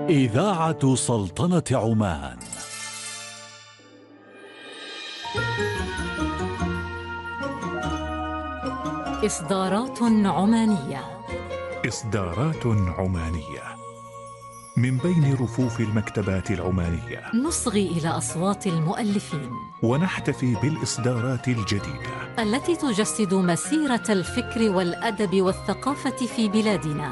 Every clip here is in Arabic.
إذاعة سلطنة عمان. إصدارات عمانية. إصدارات عمانية من بين رفوف المكتبات العمانية، نصغي إلى أصوات المؤلفين ونحتفي بالإصدارات الجديدة التي تجسد مسيرة الفكر والأدب والثقافة في بلادنا.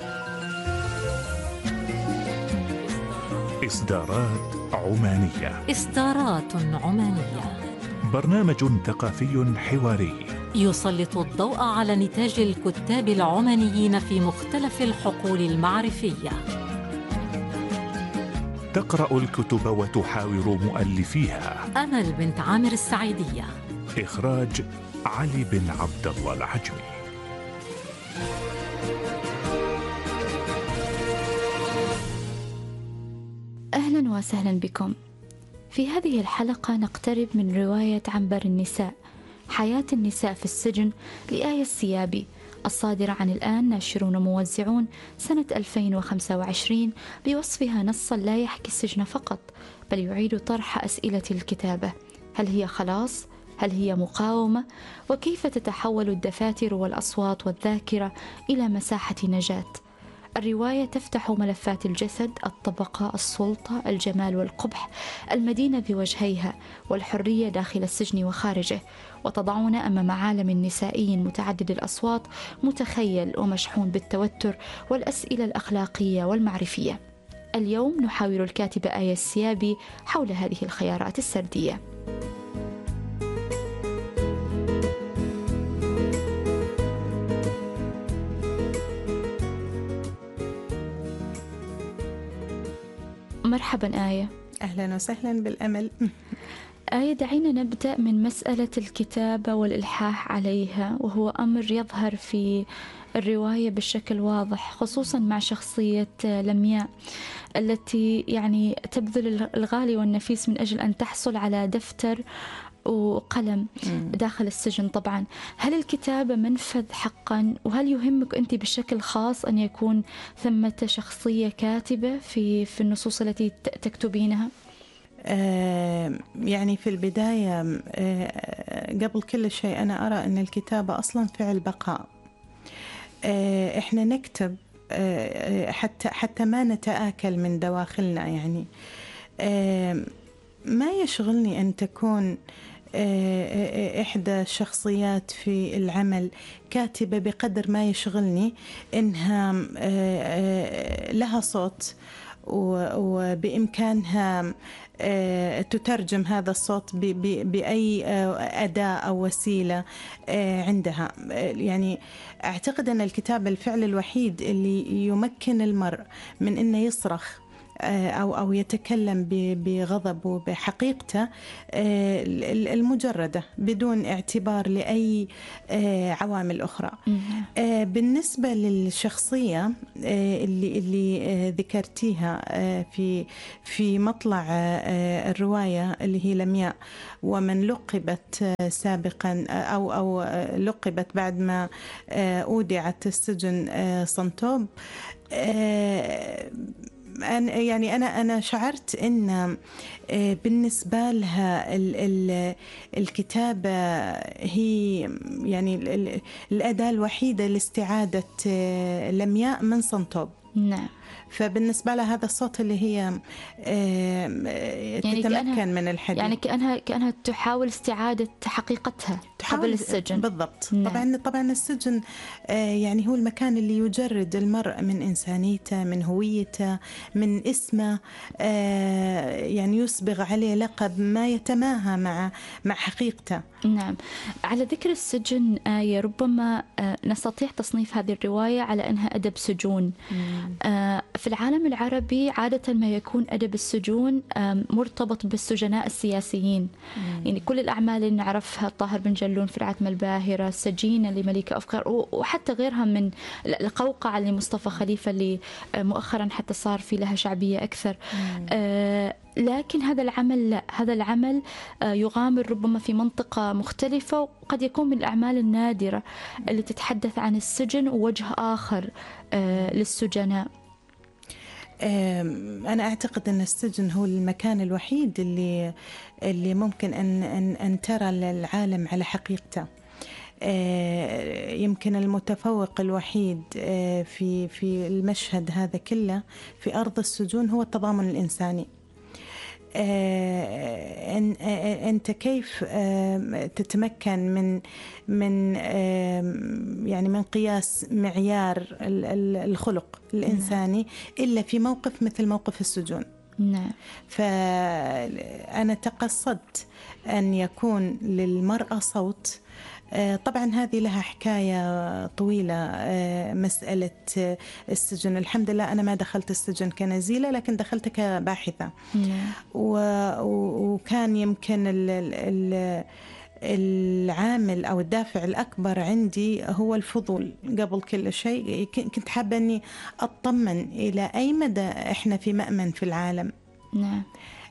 إصدارات عمانية. إصدارات عمانية، برنامج ثقافي حواري يسلط الضوء على نتاج الكتاب العمانيين في مختلف الحقول المعرفية. تقرأ الكتب وتحاور مؤلفيها. أمل بنت عامر السعيدية. إخراج علي بن عبد الله العجمي. أهلا وسهلا بكم. في هذه الحلقة نقترب من رواية عنبر النساء، حياة النساء في السجن لآية السيابي، الصادرة عن الآن ناشرون موزعون سنة 2025، بوصفها نصا لا يحكي السجن فقط، بل يعيد طرح أسئلة الكتابة: هل هي خلاص؟ هل هي مقاومة؟ وكيف تتحول الدفاتر والأصوات والذاكرة إلى مساحة نجاة؟ الرواية تفتح ملفات الجسد، الطبقة، السلطة، الجمال والقبح، المدينة بوجهيها، والحرية داخل السجن وخارجه، وتضعنا أمام عالم نسائي متعدد الأصوات، متخيل ومشحون بالتوتر والأسئلة الأخلاقية والمعرفية. اليوم نحاور الكاتبة آية السيابي حول هذه الخيارات السردية. مرحبا آية. أهلا وسهلا بالأمل. آية، دعينا نبدأ من مسألة الكتابة والإلحاح عليها، وهو أمر يظهر في الرواية بشكل واضح، خصوصا مع شخصية لمياء التي يعني تبذل الغالي والنفيس من أجل أن تحصل على دفتر وقلم داخل السجن. طبعا هل الكتابة منفذ حقا؟ وهل يهمك أنت بشكل خاص أن يكون ثمة شخصية كاتبة في النصوص التي تكتبينها؟ يعني في البداية قبل كل شيء أنا أرى أن الكتابة أصلا فعل بقاء. إحنا نكتب حتى ما نتآكل من دواخلنا. يعني ما يشغلني أن تكون إحدى الشخصيات في العمل كاتبة بقدر ما يشغلني إنها لها صوت وبإمكانها تترجم هذا الصوت بأي أداة أو وسيلة عندها. يعني أعتقد أن الكتابة الفعل الوحيد اللي يمكن المرء من أنه يصرخ أو يتكلم بغضب وبحقيقته المجردة بدون اعتبار لأي عوامل أخرى. بالنسبة للشخصية اللي ذكرتيها في مطلع الرواية اللي هي لمياء، ومن لقبت سابقا أو لقبت بعد ما أودعت السجن صنتوب، أنا شعرت إن بالنسبة لها الكتابة هي يعني الأداة الوحيدة لاستعادة لمياء من صنتوب. نعم. فبالنسبة لها هذا الصوت اللي هي يعني تتمكن من الحديث، يعني كأنها تحاول استعادة حقيقتها قبل السجن. بالضبط. نعم. طبعا السجن يعني هو المكان اللي يجرد المرء من إنسانيته، من هويته، من اسمه، يعني يصبغ عليه لقب ما يتماهى مع حقيقته. نعم. على ذكر السجن آية، ربما نستطيع تصنيف هذه الرواية على أنها أدب سجون. في العالم العربي عادة ما يكون أدب السجون مرتبط بالسجناء السياسيين. يعني كل الأعمال اللي نعرفها، طاهر بن جلون في العتمة الباهرة، السجينة لمليكة أفكار، وحتى غيرها من القوقعة لمصطفى خليفة اللي مؤخرا حتى صار في لها شعبية أكثر. لكن هذا العمل لا، هذا العمل يغامر ربما في منطقة مختلفة، وقد يكون من الأعمال النادرة اللي تتحدث عن السجن ووجه آخر للسجناء. أنا أعتقد أن السجن هو المكان الوحيد اللي ممكن أن ترى العالم على حقيقته. يمكن المتفوق الوحيد في المشهد هذا كله في أرض السجون هو التضامن الإنساني. أنت كيف تتمكن من يعني من قياس معيار الخلق الإنساني إلا في موقف مثل موقف السجون. نعم. فأنا تقصدت أن يكون للمرأة صوت. طبعا هذه لها حكاية طويلة، مسألة السجن. الحمد لله أنا ما دخلت السجن كنزيلة، لكن دخلت كباحثة. وكان يمكن العامل أو الدافع الأكبر عندي هو الفضول قبل كل شيء. كنت حابة أني أطمن إلى أي مدى إحنا في مأمن في العالم. نعم.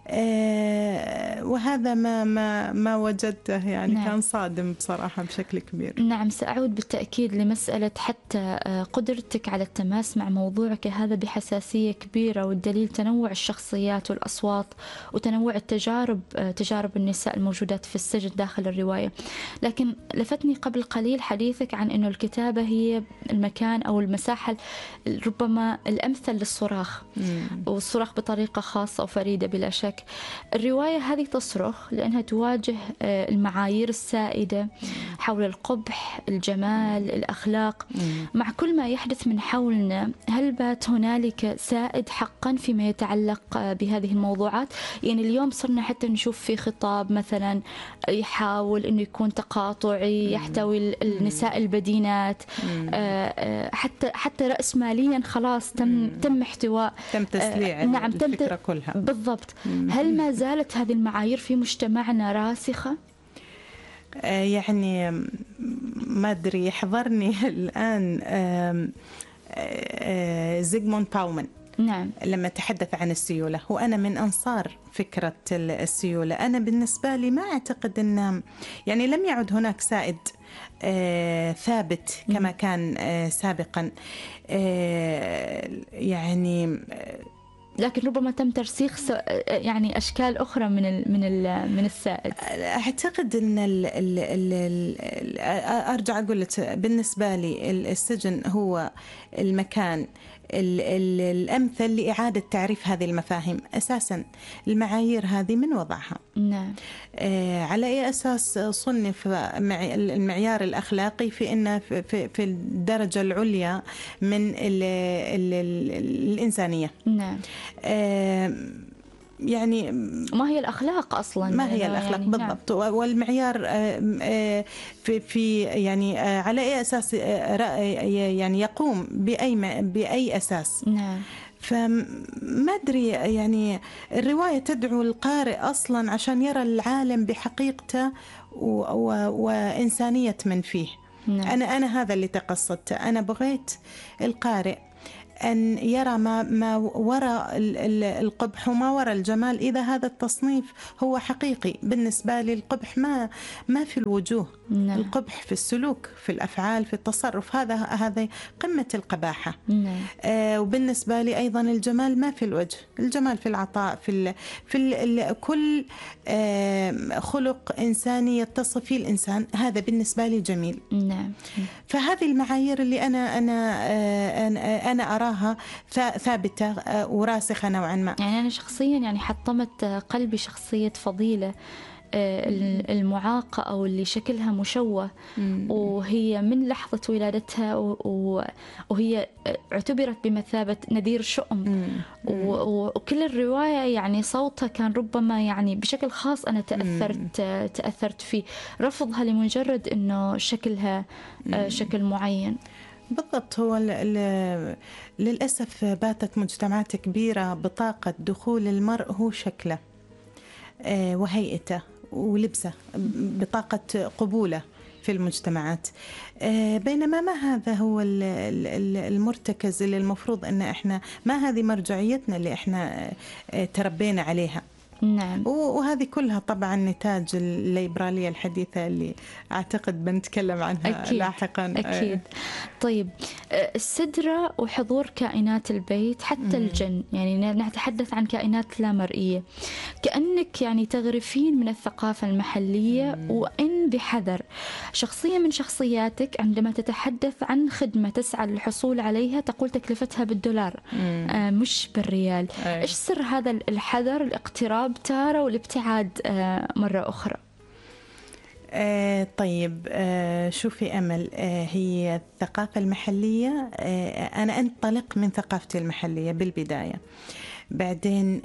وهذا ما وجدته يعني. نعم. كان صادم بصراحة بشكل كبير. نعم. سأعود بالتأكيد لمسألة حتى قدرتك على التماس مع موضوعك هذا بحساسية كبيرة، والدليل تنوع الشخصيات والأصوات وتنوع تجارب النساء الموجودات في السجن داخل الرواية. لكن لفتني قبل قليل حديثك عن أنه الكتابة هي المكان أو المساحة ربما الأمثل للصراخ، والصراخ بطريقة خاصة وفريدة بلا شك. الرواية هذه تصرخ لأنها تواجه المعايير السائدة حول القبح، الجمال، الأخلاق. مع كل ما يحدث من حولنا، هل بات هنالك سائد حقا فيما يتعلق بهذه الموضوعات؟ يعني اليوم صرنا حتى نشوف في خطاب مثلا يحاول أنه يكون تقاطعي، يحتوي النساء البدينات، حتى رأسماليا خلاص تم احتواء، تم تسليع. نعم، الفكرة كلها. بالضبط. هل ما زالت هذه المعايير في مجتمعنا راسخة؟ يعني ما أدري، يحضرني الآن زيغموند باومان. نعم. لما تحدث عن السيولة، وأنا من أنصار فكرة السيولة. أنا بالنسبة لي ما أعتقد أن يعني لم يعد هناك سائد ثابت كما كان سابقا. يعني لكن ربما تم ترسيخ يعني أشكال أخرى من السائد. أعتقد أن أرجع أقول لك، بالنسبة لي السجن هو المكان الأمثل لإعادة تعريف هذه المفاهيم. أساسا المعايير هذه من وضعها؟ نعم. على أي أساس صنف المعيار الأخلاقي في إنه في الدرجة العليا من الإنسانية؟ نعم. يعني ما هي الأخلاق أصلا؟ ما هي الأخلاق يعني بالضبط؟ نعم. والمعيار في يعني على أي أساس يعني يقوم بأي أساس؟ نعم. فما أدري، يعني الرواية تدعو القارئ أصلا عشان يرى العالم بحقيقته وإنسانية من فيه. نعم. أنا هذا اللي تقصدته. أنا بغيت القارئ أن يرى ما وراء القبح وما وراء الجمال. إذا هذا التصنيف هو حقيقي بالنسبة لي، القبح ما في الوجوه. نعم. القبح في السلوك، في الأفعال، في التصرف. هذا قمة القباحة. نعم. وبالنسبة لي أيضا الجمال ما في الوجه، الجمال في العطاء، في كل خلق إنساني يتصف فيه الإنسان، هذا بالنسبة لي جميل. نعم. فهذه المعايير اللي أنا أراها ثابتة وراسخة نوعا ما. يعني أنا شخصيا يعني حطمت قلبي شخصية فضيلة المعاقة أو اللي شكلها مشوه، وهي من لحظة ولادتها وهي اعتبرت بمثابة نذير شؤم. وكل الرواية يعني صوتها كان ربما يعني بشكل خاص أنا تأثرت فيه، رفضها لمجرد أنه شكلها شكل معين. بالضبط. هو للأسف باتت مجتمعات كبيرة بطاقة دخول المرء هو شكله وهيئته ولبسه، بطاقة قبوله في المجتمعات. بينما ما هذا هو المرتكز اللي المفروض أن إحنا، ما هذه مرجعيتنا اللي إحنا تربينا عليها. نعم. وهذه كلها طبعا نتاج الليبرالية الحديثة اللي أعتقد بنتكلم عنها أكيد. لاحقا. أكيد. طيب السدرة وحضور كائنات البيت حتى الجن، يعني نتحدث عن كائنات لا مرئية، كأنك يعني تغرفين من الثقافة المحلية وإن بحذر. شخصية من شخصياتك عندما تتحدث عن خدمة تسعى للحصول عليها تقول تكلفتها بالدولار مش بالريال. إيش سر هذا الحذر، الاقتراب تارة والابتعاد مرة أخرى؟ طيب شوفي أمل، هي الثقافة المحلية، أنا أنطلق من ثقافتي المحلية بالبداية، بعدين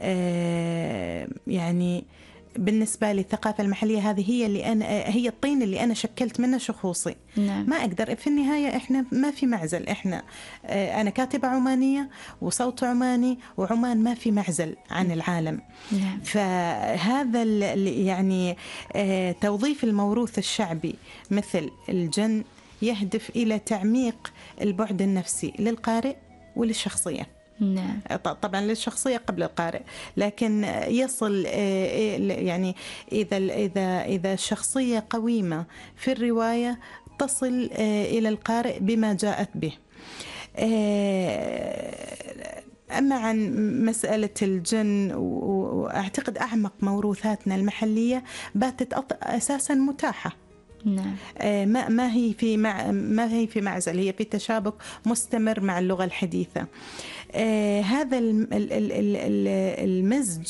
يعني بالنسبة لي الثقافة المحلية هذه هي اللي هي الطين اللي أنا شكلت منه شخوصي. نعم. ما أقدر في النهاية إحنا ما في معزل، إحنا أنا كاتبة عمانية وصوت عماني، وعمان ما في معزل عن العالم. نعم. فهذا يعني توظيف الموروث الشعبي مثل الجن يهدف إلى تعميق البعد النفسي للقارئ وللشخصية. نعم. طبعا للشخصية قبل القارئ، لكن يصل يعني إذا الشخصية قويمة في الرواية تصل إلى القارئ بما جاءت به. أما عن مسألة الجن، وأعتقد أعمق موروثاتنا المحلية باتت أساسا متاحة. نعم. ما هي في معزل، هي في تشابك مستمر مع اللغة الحديثة. هذا المزج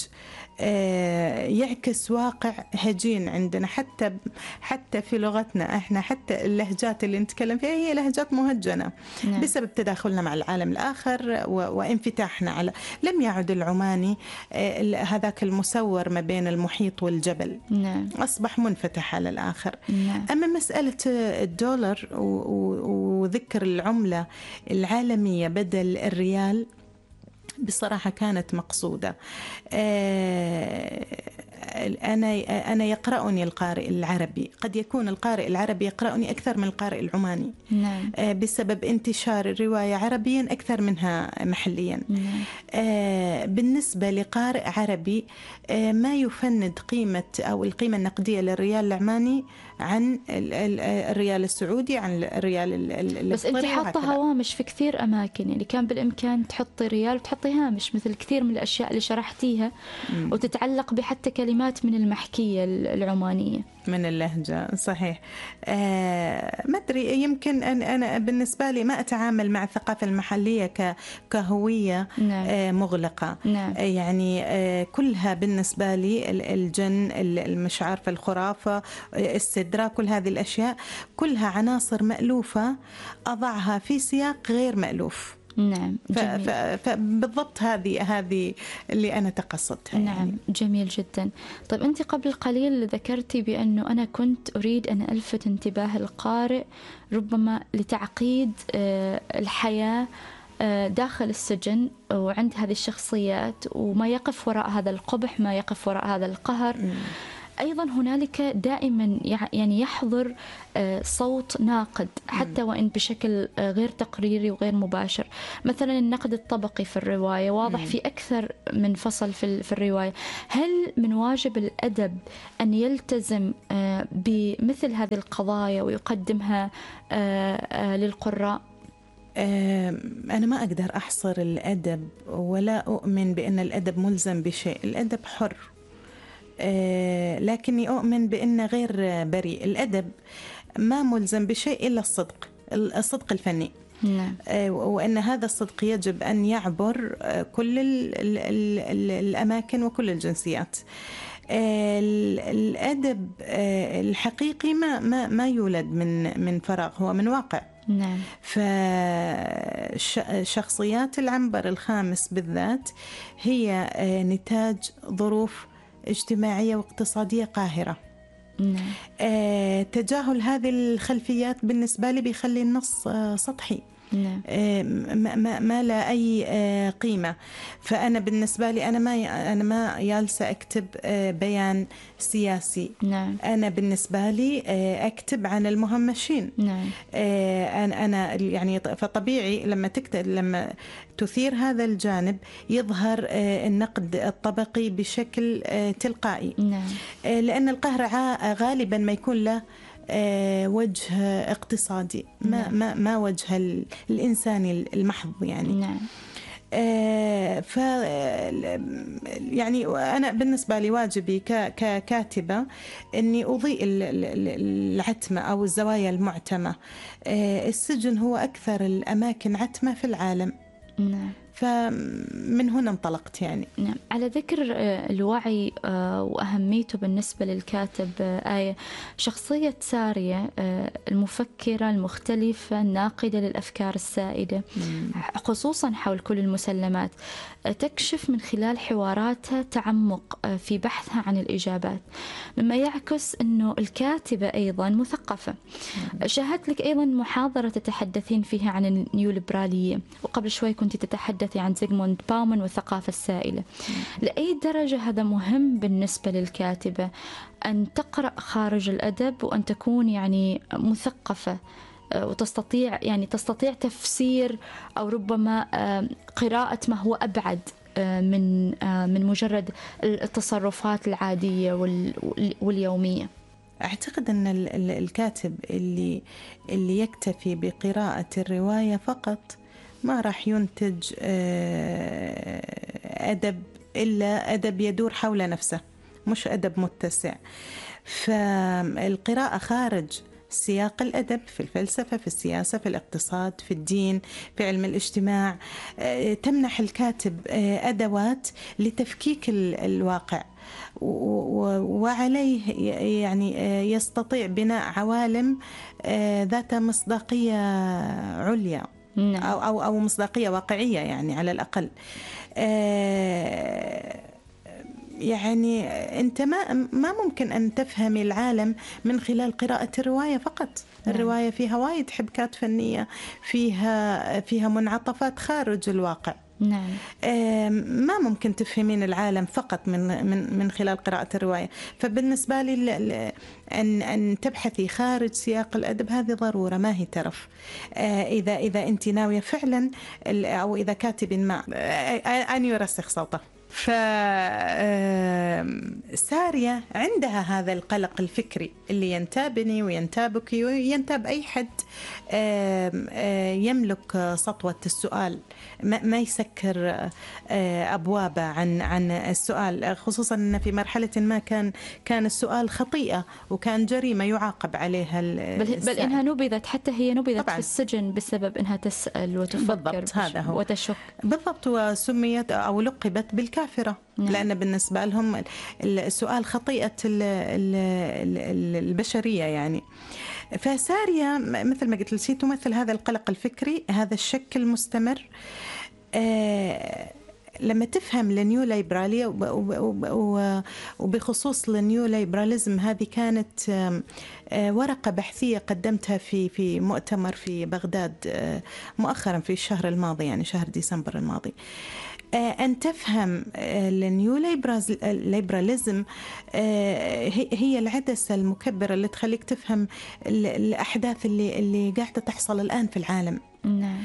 يعكس واقع هجين عندنا، حتى في لغتنا احنا، حتى اللهجات اللي نتكلم فيها هي لهجات مهجنة. نعم. بسبب تداخلنا مع العالم الآخر وانفتاحنا على، لم يعد العماني هذاك المسور ما بين المحيط والجبل. نعم. أصبح منفتح على الآخر. نعم. أما مسألة الدولار وذكر العملة العالمية بدل الريال بصراحة كانت مقصودة. أنا يقرأني القارئ العربي، قد يكون القارئ العربي يقرأني أكثر من القارئ العماني. نعم. بسبب انتشار الرواية عربيا أكثر منها محليا. نعم. بالنسبة لقارئ عربي ما يفند قيمة أو القيمة النقدية للريال العماني عن الريال السعودي، عن الريال بس أنت حاطة هوامش في كثير أماكن، يعني كان بالإمكان تحطي ريال وتحطي هامش مثل كثير من الأشياء اللي شرحتيها وتتعلق بحتى كلمات من المحكية العمانية من اللهجة. صحيح. ما أدري، يمكن أنا بالنسبة لي ما أتعامل مع الثقافة المحلية كهوية. نعم. مغلقة. نعم. يعني كلها بالنسبة لي الجن، مش عارفة، الخرافة، السدرة، كل هذه الأشياء كلها عناصر مألوفة أضعها في سياق غير مألوف. نعم. فبالضبط هذه اللي أنا تقصدتها. نعم. يعني. جميل جدا. طيب أنت قبل قليل ذكرتي بأنه أنا كنت أريد أن ألفت انتباه القارئ ربما لتعقيد الحياة داخل السجن وعند هذه الشخصيات وما يقف وراء هذا القبح، ما يقف وراء هذا القهر. أيضا هنالك دائما يعني يحضر صوت ناقد حتى وإن بشكل غير تقريري وغير مباشر. مثلا النقد الطبقي في الرواية واضح في أكثر من فصل في الرواية. هل من واجب الأدب أن يلتزم بمثل هذه القضايا ويقدمها للقراء؟ أنا ما أقدر أحصر الأدب، ولا أؤمن بأن الأدب ملزم بشيء. الأدب حر، لكني أؤمن بأنه غير بريء. الأدب ما ملزم بشيء إلا الصدق الفني. نعم. وأن هذا الصدق يجب أن يعبر كل الأماكن وكل الجنسيات. الأدب الحقيقي ما يولد من فراغ، هو من واقع. نعم. فشخصيات العنبر الخامس بالذات هي نتاج ظروف اجتماعية واقتصادية قاهرة. نعم. تجاهل هذه الخلفيات بالنسبة لي بيخلي النص سطحي. نعم. ما لا أي قيمة. فأنا بالنسبة لي أنا ما جالسة أكتب بيان سياسي. نعم. أنا بالنسبة لي أكتب عن المهمشين. نعم. أنا يعني فطبيعي لما تثير هذا الجانب يظهر النقد الطبقي بشكل تلقائي. نعم. لأن القهر غالبا ما يكون له وجه اقتصادي، ما وجه الإنساني المحض يعني. نعم. ف يعني أنا بالنسبة لي واجبي ككاتبة إني أضيء العتمة أو الزوايا المعتمة. السجن هو أكثر الأماكن عتمة في العالم. نعم. فمن هنا انطلقت يعني. نعم. على ذكر الوعي وأهميته بالنسبة للكاتب آية، شخصية سارية المفكرة المختلفة الناقدة للأفكار السائدة خصوصا حول كل المسلمات، تكشف من خلال حواراتها تعمق في بحثها عن الإجابات، مما يعكس أنه الكاتبة أيضا مثقفة. شاهدت لك أيضا محاضرة تتحدثين فيها عن النيوليبرالية، وقبل شوي كنت تتحدثي عن زيغموند باومن والثقافة السائلة. لأي درجة هذا مهم بالنسبة للكاتبة أن تقرأ خارج الأدب وأن تكون يعني مثقفة وتستطيع تفسير أو ربما قراءة ما هو أبعد من مجرد التصرفات العادية واليومية؟ أعتقد أن الكاتب اللي يكتفي بقراءة الرواية فقط ما راح ينتج أدب إلا أدب يدور حول نفسه، مش أدب متسع. فالقراءة خارج سياق الأدب في الفلسفة، في السياسة، في الاقتصاد، في الدين، في علم الاجتماع، تمنح الكاتب أدوات لتفكيك الواقع، وعليه يعني يستطيع بناء عوالم ذات مصداقية عليا أو مصداقية واقعية يعني على الأقل. يعني أنت ما ممكن أن تفهم العالم من خلال قراءة الرواية فقط. الرواية فيها وايد حبكات فنية، فيها منعطفات خارج الواقع. نعم. ما ممكن تفهمين العالم فقط من خلال قراءة الرواية. فبالنسبة لي أن تبحثي خارج سياق الأدب هذه ضرورة، ما هي ترف. إذا أنت ناوية فعلا، أو إذا كاتب ما أن يرسخ صوته. فسارية عندها هذا القلق الفكري اللي ينتابني وينتابك وينتاب أي حد يملك سطوة السؤال، ما يسكر أبوابه عن السؤال، خصوصا أن في مرحلة ما كان السؤال خطيئة وكان جريمة يعاقب عليها بل إنها نبذت، حتى هي نبذت طبعاً في السجن بسبب أنها تسأل وتفكر بالضبط، هذا هو وتشك. بالضبط، وسميت أو لقبت بالكافرة. نعم. لأن بالنسبة لهم السؤال خطيئة البشرية يعني. فسارية مثل ما قلت لك تمثل هذا القلق الفكري، هذا الشك المستمر. لما تفهم النيو ليبرالية وبخصوص النيو ليبراليزم، هذه كانت ورقة بحثية قدمتها في مؤتمر في بغداد مؤخرا في الشهر الماضي، يعني شهر ديسمبر الماضي. أن تفهم النيو ليبراليزم هي العدسة المكبرة اللي تخليك تفهم الأحداث اللي قاعدة تحصل الآن في العالم. نعم.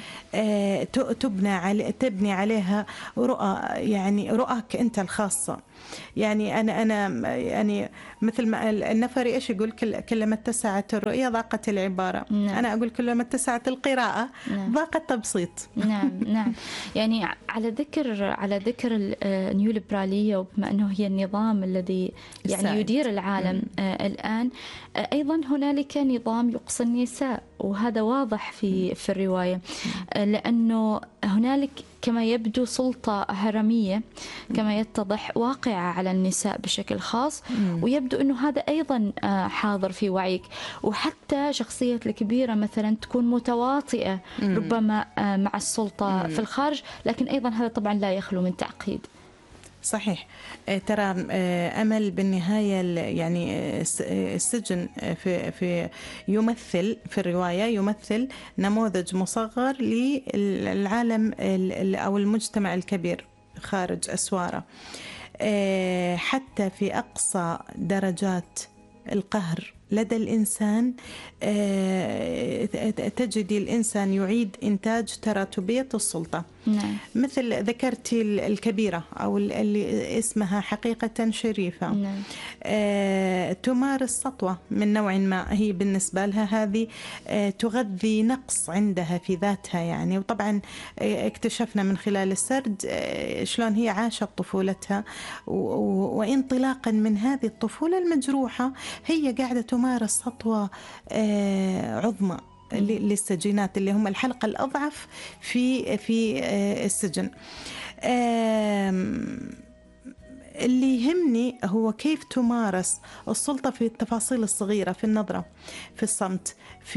تبني عليها رؤى، يعني رؤاك أنت الخاصة. يعني أنا يعني مثل ما النفري إيش يقول، كلما اتسعت الرؤية ضاقت العبارة. نعم. أنا أقول كلما اتسعت القراءة نعم. ضاق التبسيط. نعم. نعم. يعني على ذكر النيو ليبرالية، وبما أنه هي النظام الذي يعني يدير العالم الآن، أيضا هنالك نظام يقصي النساء، وهذا واضح في الرواية، لأنه هنالك كما يبدو سلطة هرمية كما يتضح واقعة على النساء بشكل خاص، ويبدو أنه هذا أيضا حاضر في وعيك. وحتى شخصية الكبيرة مثلا تكون متواطئة ربما مع السلطة في الخارج، لكن أيضا هذا طبعا لا يخلو من تعقيد. صحيح. ترى أمل بالنهاية يعني السجن في يمثل في الرواية يمثل نموذج مصغر للعالم أو المجتمع الكبير خارج أسواره. حتى في أقصى درجات القهر لدى الإنسان تجد الإنسان يعيد إنتاج تراتبية السلطة. نعم. مثل ذكرتي الكبيرة أو اللي اسمها حقيقة شريفة. نعم. تمارس سطوة من نوع ما، هي بالنسبة لها هذه تغذي نقص عندها في ذاتها يعني. وطبعا اكتشفنا من خلال السرد شلون هي عاشت طفولتها، وانطلاقا من هذه الطفولة المجروحة هي قاعدة تمارس سطوة عظمى للسجينات اللي هم الحلقة الأضعف في السجن. اللي يهمني هو كيف تمارس السلطة في التفاصيل الصغيرة، في النظرة، في الصمت،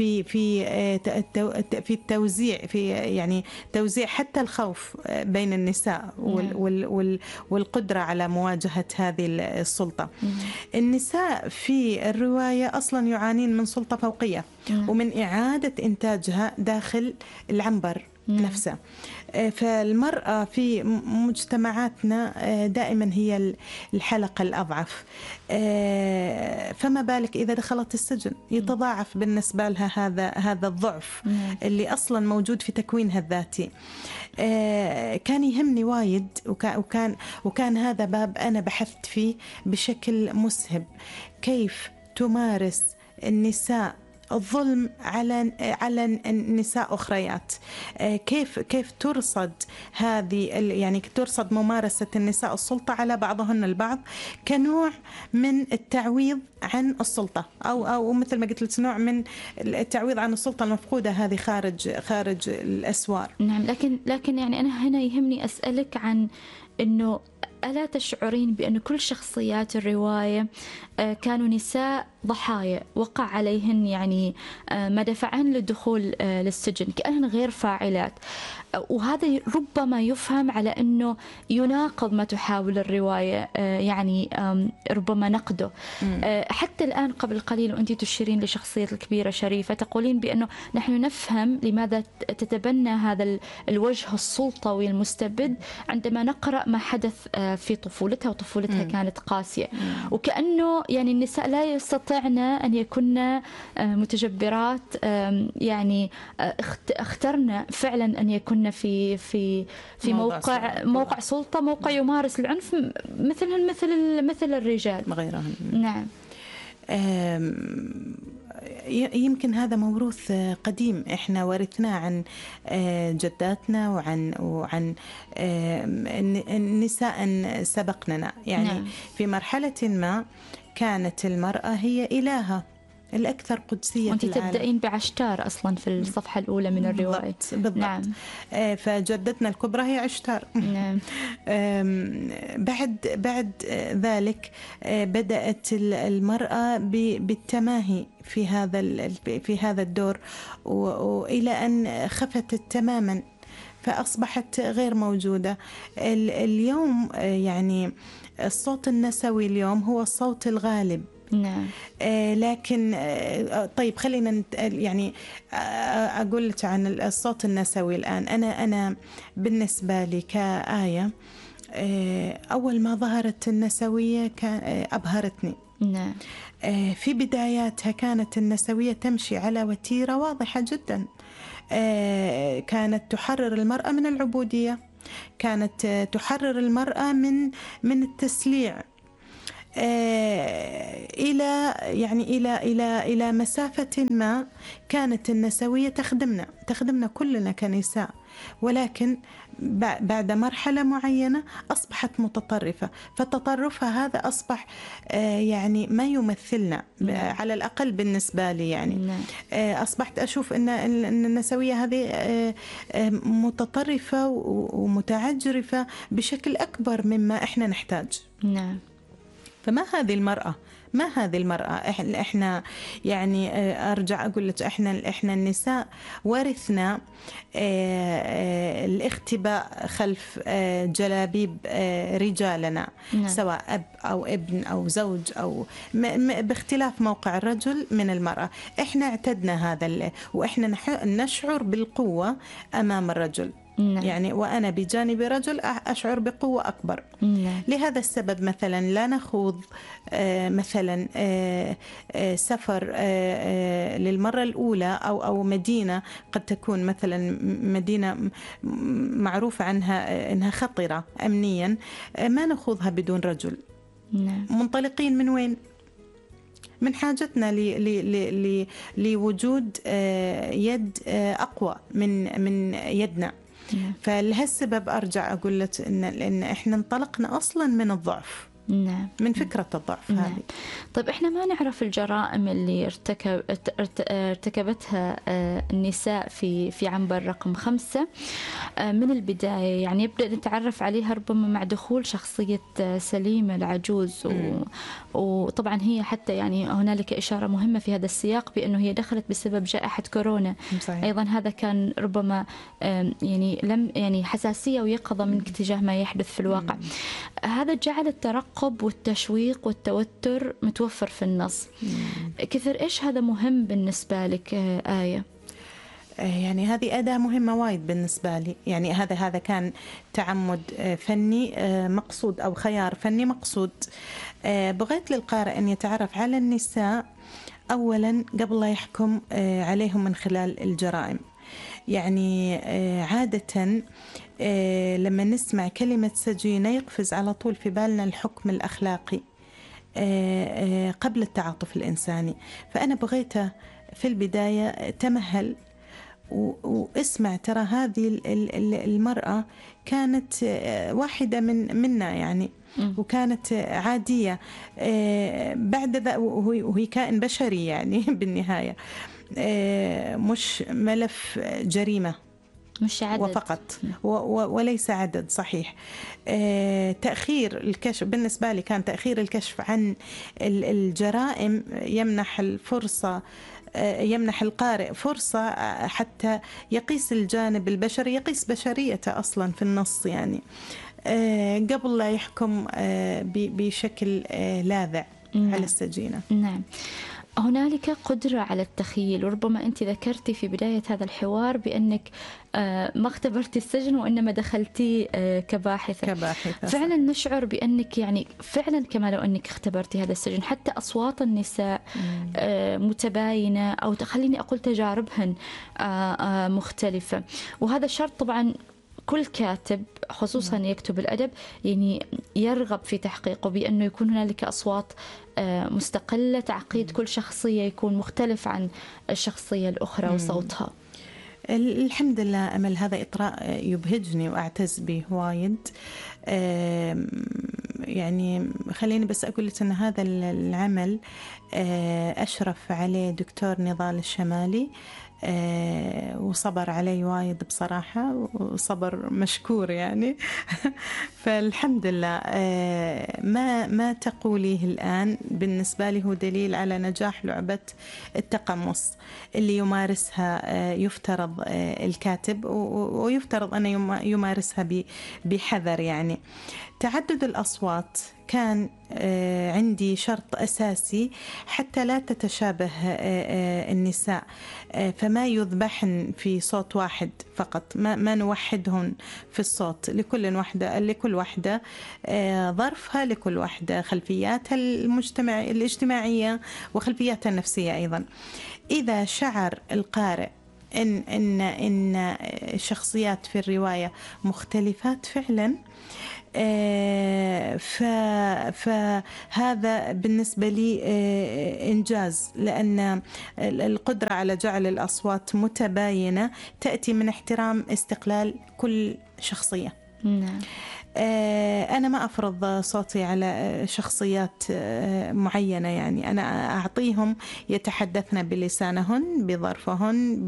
في التوزيع، في يعني توزيع حتى الخوف بين النساء والقدرة على مواجهة هذه السلطة. النساء في الرواية أصلا يعانين من سلطة فوقية ومن إعادة إنتاجها داخل العنبر نفسه. فالمرأة في مجتمعاتنا دائما هي الحلقة الأضعف، فما بالك إذا دخلت السجن يتضاعف بالنسبة لها هذا الضعف اللي أصلا موجود في تكوينها الذاتي. كان يهمني وايد، وكان هذا باب أنا بحثت فيه بشكل مسهب، كيف تمارس النساء الظلم على النساء أخريات، كيف ترصد هذه يعني ترصد ممارسة النساء السلطة على بعضهن البعض كنوع من التعويض عن السلطة، أو مثل ما قلت لك نوع من التعويض عن السلطة المفقودة هذه خارج الأسوار. نعم. لكن يعني أنا هنا يهمني أسألك عن إنه ألا تشعرين بأن كل شخصيات الرواية كانوا نساء ضحايا وقع عليهن يعني ما دفعهن للدخول للسجن كأنهن غير فاعلات، وهذا ربما يفهم على أنه يناقض ما تحاول الرواية يعني ربما نقده. حتى الآن قبل قليل وأنت تشيرين لشخصية الكبيرة شريفة تقولين بأنه نحن نفهم لماذا تتبنى هذا الوجه السلطوي المستبد عندما نقرأ ما حدث في طفولتها، وطفولتها كانت قاسية، وكأنه يعني النساء لا يستطعن أن يكن متجبرات، يعني اخترنا فعلا أن يكن في موقع سلطة، موقع يمارس العنف مثل الرجال وغيرهم. نعم. يمكن هذا موروث قديم احنا ورثناه عن جداتنا وعن النساء سبقنا يعني. نعم. في مرحلة ما كانت المرأة هي إلهة الأكثر قدسية في العالم. وانت تبدأين بعشتار أصلا في الصفحة الأولى من الرواية. بالضبط. نعم. فجدتنا الكبرى هي عشتار. نعم. بعد ذلك بدأت المرأة بالتماهي في هذا الدور، وإلى أن خفتت تماما فأصبحت غير موجودة. اليوم يعني الصوت النسوي اليوم هو الصوت الغالب. نعم. لكن طيب خلينا يعني أقول لك عن الصوت النسوي الآن. أنا بالنسبة لي كآية أول ما ظهرت النسوية أبهرتني. نعم. في بداياتها كانت النسوية تمشي على وتيرة واضحة جدا، كانت تحرر المرأة من العبودية، كانت تحرر المرأة من التسليع، إلى مسافة ما كانت النسوية تخدمنا كلنا كنساء، ولكن بعد مرحلة معينة أصبحت متطرفة، فتطرفها هذا أصبح يعني ما يمثلنا على الأقل بالنسبة لي يعني. أصبحت أشوف أن النسوية هذه متطرفة ومتعجرفة بشكل أكبر مما إحنا نحتاج. نعم. فما هذه المرأة؟ ما هذه المرأة. إحنا يعني أرجع أقول لك إحنا النساء ورثنا الاختباء خلف جلابيب رجالنا، سواء أب أو ابن أو زوج أو باختلاف موقع الرجل من المرأة. إحنا اعتدنا هذا وإحنا نشعر بالقوة أمام الرجل. يعني وأنا بجانب رجل أشعر بقوة أكبر. لهذا السبب مثلا لا نخوض مثلا سفر للمرة الأولى أو مدينة قد تكون مثلا مدينة معروفة عنها أنها خطرة أمنيا، ما نخوضها بدون رجل. منطلقين من وين؟ من حاجتنا لوجود يد أقوى من يدنا. فلهالسبب أرجع أقول لك إن إحنا انطلقنا أصلا من الضعف. من فكرة الضعف هذه. طيب إحنا ما نعرف الجرائم اللي ارتكبتها النساء في عنبر رقم 5 من البداية، يعني يبدأ نتعرف عليها ربما مع دخول شخصية سليمة العجوز. وطبعا هي حتى يعني هنالك إشارة مهمة في هذا السياق بأنه هي دخلت بسبب جائحة كورونا. صحيح. أيضا هذا كان ربما يعني حساسية ويقظة منك تجاه ما يحدث في الواقع. هذا جعل الترقب والتشويق والتوتر متوفر في النص. كثر إيش هذا مهم بالنسبة لك آية؟ يعني هذه أداة مهمة وايد بالنسبة لي. يعني هذا كان تعمد فني مقصود أو خيار فني مقصود. بغيت للقارئ أن يتعرف على النساء أولا قبل لا يحكم عليهم من خلال الجرائم. يعني عادة لما نسمع كلمة سجينة يقفز على طول في بالنا الحكم الأخلاقي قبل التعاطف الإنساني. فأنا بغيته في البداية تمهل واسمع، ترى هذه المرأة كانت واحدة منا يعني، وكانت عادية بعد ذا، وهي كائن بشري يعني بالنهاية، مش ملف جريمة، مش عدد وفقط وليس عدد. صحيح. تأخير الكشف بالنسبة لي كان تأخير الكشف عن الجرائم يمنح الفرصة، يمنح القارئ فرصة حتى يقيس الجانب البشري، يقيس بشريته أصلا في النص يعني قبل لا يحكم بشكل لاذع على السجينة. نعم. هنالك قدرة على التخيل، وربما أنت ذكرتي في بداية هذا الحوار بأنك ما اختبرتي السجن وإنما دخلتي كباحثة. فعلا نشعر بأنك يعني فعلا كما لو أنك اختبرتي هذا السجن. حتى أصوات النساء متباينة، أو خليني أقول تجاربهن مختلفة. وهذا شرط طبعا كل كاتب خصوصا يكتب الأدب يعني يرغب في تحقيقه، بأنه يكون هنالك أصوات مستقلة، تعقيد كل شخصية يكون مختلف عن الشخصية الأخرى وصوتها. الحمد لله أمل، هذا إطراء يبهجني وأعتز به وايد. يعني خليني بس أقول لك أن هذا العمل أشرف عليه دكتور نضال الشمالي، وصبر علي وايد بصراحة، وصبر مشكور يعني. فالحمد لله ما تقوليه الآن بالنسبة لي هو دليل على نجاح لعبة التقمص اللي يمارسها يفترض الكاتب، ويفترض أن يمارسها بحذر. يعني تعدد الأصوات كان عندي شرط أساسي حتى لا تتشابه النساء، فما يذبحن في صوت واحد فقط، ما نوحدهن في الصوت. لكل واحدة ظرفها، لكل واحدة خلفياتها الاجتماعية وخلفياتها النفسية أيضا. إذا شعر القارئ إن الشخصيات في الرواية مختلفات فعلا، فهذا بالنسبة لي إنجاز، لأن القدرة على جعل الأصوات متباينة تأتي من احترام استقلال كل شخصية. نعم. أنا ما أفرض صوتي على شخصيات معينة، يعني أنا أعطيهم يتحدثن بلسانهن، بظرفهن،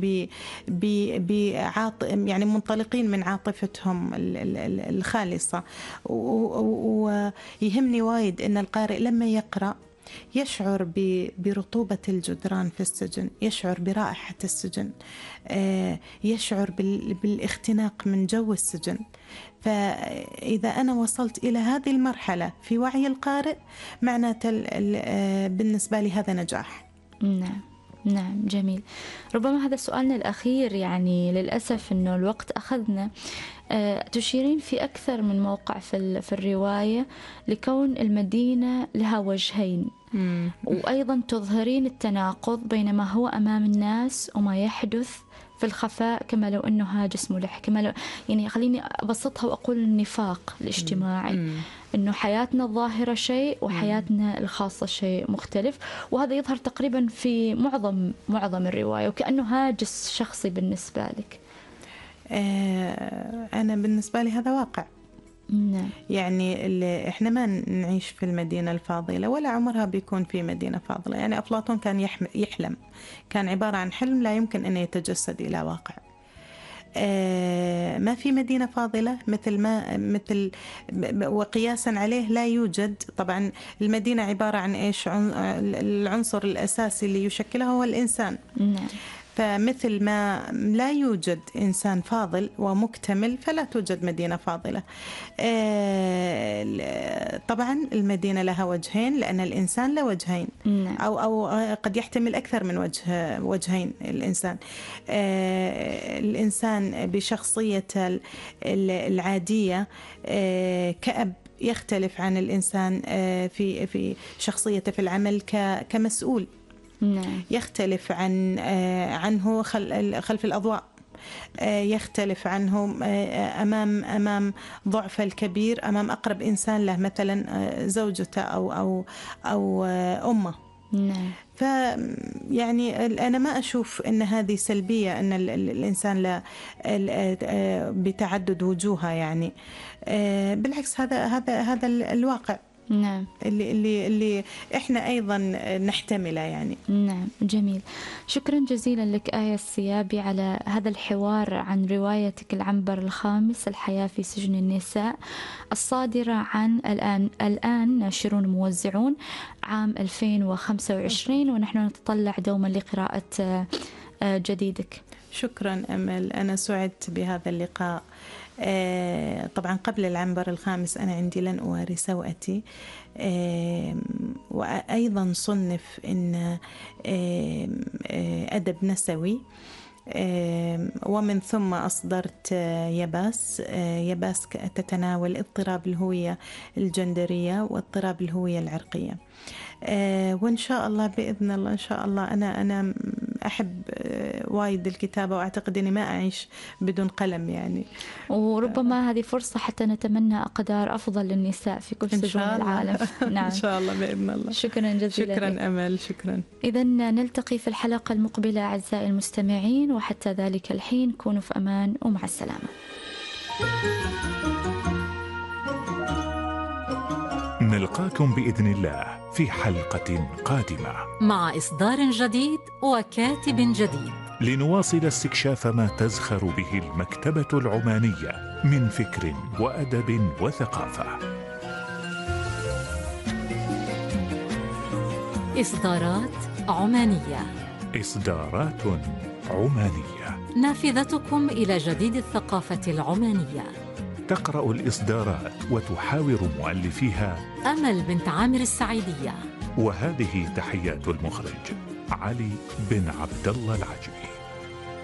يعني منطلقين من عاطفتهم الخالصة. ويهمني وايد أن القارئ لما يقرأ يشعر برطوبة الجدران في السجن، يشعر برائحة السجن، يشعر بالاختناق من جو السجن. فإذا أنا وصلت إلى هذه المرحلة في وعي القارئ معناته بالنسبة لي هذا نجاح. نعم جميل. ربما هذا سؤالنا الأخير، يعني للأسف أنه الوقت أخذنا. تشيرين في أكثر من موقع في الرواية لكون المدينة لها وجهين، وأيضا تظهرين التناقض بين ما هو أمام الناس وما يحدث في الخفاء، كما لو أنه هاجس ملح، كما لو يعني خليني أبسطها وأقول النفاق الاجتماعي، أنه حياتنا الظاهرة شيء وحياتنا الخاصة شيء مختلف. وهذا يظهر تقريبا في معظم الرواية، وكأنه هاجس شخصي بالنسبة لك. أنا بالنسبة لي هذا واقع. نعم. يعني اللي إحنا ما نعيش في المدينة الفاضلة ولا عمرها بيكون في مدينة فاضلة. يعني أفلاطون كان يحلم، كان عبارة عن حلم لا يمكن أن يتجسد إلى واقع. ما في مدينة فاضلة مثل وقياسا عليه لا يوجد. طبعا المدينة عبارة عن إيش؟ العنصر الأساسي اللي يشكلها هو الإنسان. نعم. فمثل ما لا يوجد إنسان فاضل ومكتمل فلا توجد مدينة فاضلة. طبعا المدينة لها وجهين لأن الإنسان له وجهين، أو قد يحتمل أكثر من وجهين. الإنسان بشخصيته العادية كأب يختلف عن الإنسان في شخصيته في العمل كمسؤول. يختلف عنه خلف الأضواء، يختلف عنه أمام ضعف الكبير، أمام أقرب إنسان له مثلا زوجته أو أمه. فيعني أنا ما أشوف أن هذه سلبية، أن الإنسان بتعدد وجوهها. يعني بالعكس هذا الواقع. نعم. اللي احنا ايضا نحتمله يعني. نعم جميل. شكرا جزيلا لك آية السيابي على هذا الحوار عن روايتك العنبر الخامس، الحياة في سجن النساء، الصادرة عن الآن ناشرون موزعون عام 2025، ونحن نتطلع دوما لقراءة جديدك. شكرا أمل، أنا سعدت بهذا اللقاء. طبعا قبل العنبر الخامس أنا عندي لن أواري سوءتي، وأيضا صنف إن أدب نسوي، ومن ثم أصدرت يباس تتناول اضطراب الهوية الجندرية واضطراب الهوية العرقية. وإن شاء الله بإذن الله إن شاء الله أنا أحب وايد الكتابة، وأعتقد أني ما أعيش بدون قلم يعني. وربما هذه فرصة حتى نتمنى أقدار أفضل للنساء في كل سجون العالم. نعم إن شاء الله بإذن الله. شكرا جزيلا. شكرا أمل. شكرا. إذن نلتقي في الحلقة المقبلة أعزائي المستمعين، وحتى ذلك الحين كونوا في أمان ومع السلامة. نلقاكم بإذن الله في حلقة قادمة مع إصدار جديد وكاتب جديد، لنواصل استكشاف ما تزخر به المكتبة العمانية من فكر وأدب وثقافة. إصدارات عمانية. إصدارات عمانية، نافذتكم إلى جديد الثقافة العمانية. تقرأ الإصدارات وتحاور مؤلفيها أمل بنت عامر السعيدية. وهذه تحيات المخرج علي بن عبد الله العجمي.